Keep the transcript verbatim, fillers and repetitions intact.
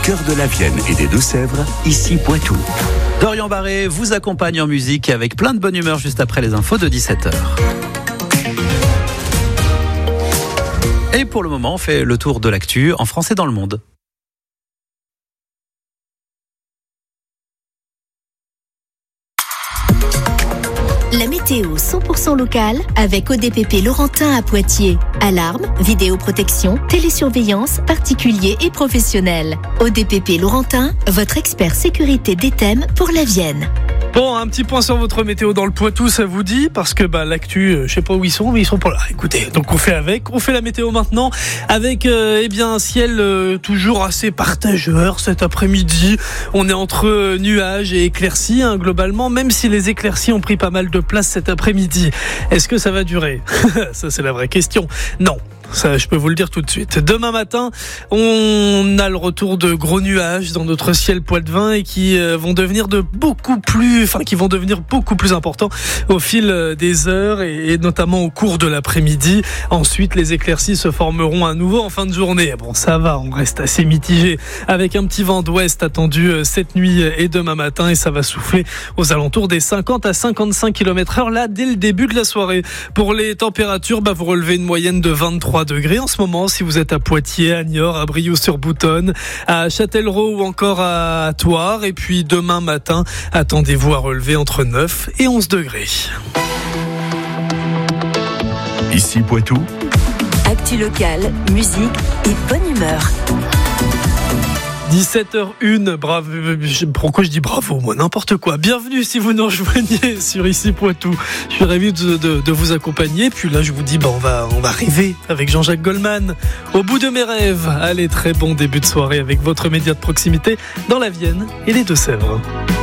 Cœur de la Vienne et des Deux-Sèvres, ici Poitou. Dorian Barré vous accompagne en musique avec plein de bonne humeur juste après les infos de dix-sept heures. Et pour le moment, on fait le tour de l'actu en français dans le monde. La météo cent pour cent locale avec O D P P Laurentin à Poitiers. Alarme, vidéoprotection, télésurveillance, particuliers et professionnels. O D P P Laurentin, votre expert sécurité des thèmes pour la Vienne. Bon, un petit point sur votre météo dans le Poitou, ça vous dit? Parce que bah l'actu, je sais pas où ils sont, mais ils sont pas là. Écoutez, donc on fait avec, on fait la météo maintenant avec euh, eh bien un ciel euh, toujours assez partageur cet après-midi. On est entre euh, nuages et éclaircies hein, globalement, même si les éclaircies ont pris pas mal de place cet après-midi. Est-ce que ça va durer? Ça c'est la vraie question. Non. Ça, je peux vous le dire tout de suite. Demain matin, on a le retour de gros nuages dans notre ciel poitevin et qui vont devenir de beaucoup plus, enfin, qui vont devenir beaucoup plus importants au fil des heures et notamment au cours de l'après-midi. Ensuite, les éclaircies se formeront à nouveau en fin de journée. Bon, ça va, on reste assez mitigé avec un petit vent d'ouest attendu cette nuit et demain matin et ça va souffler aux alentours des cinquante à cinquante-cinq kilomètres heure là dès le début de la soirée. Pour les températures, bah, vous relevez une moyenne de vingt-trois degrés en ce moment si vous êtes à Poitiers, à Niort, à Briouze-sur-Boutonne, à Châtellerault ou encore à Thouars. Et puis demain matin, attendez-vous à relever entre neuf et onze degrés. Ici Poitou. Actu locale, musique et bonne humeur. dix-sept heures une, bravo, pourquoi je dis bravo, moi, n'importe quoi. Bienvenue si vous nous rejoignez sur Ici Poitou. Je suis ravi de, de, de vous accompagner. Puis là, je vous dis, bah, on va, on va rêver avec Jean-Jacques Goldman. Au bout de mes rêves. Allez, très bon début de soirée avec votre média de proximité dans la Vienne et les Deux-Sèvres.